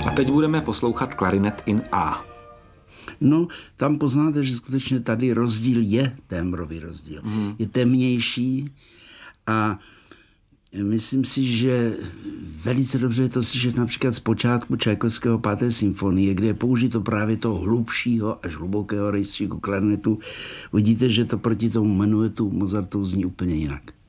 A teď budeme poslouchat klarinet in A. No, tam poznáte, že skutečně tady rozdíl je témbrový rozdíl. Je temnější a myslím si, že velice dobře je to slyšet například z počátku Čajkovského 5. symfonie, kde je použito právě toho hlubšího až hlubokého rejstříku klarinetu. Vidíte, že to proti tomu menuetu Mozartu zní úplně jinak.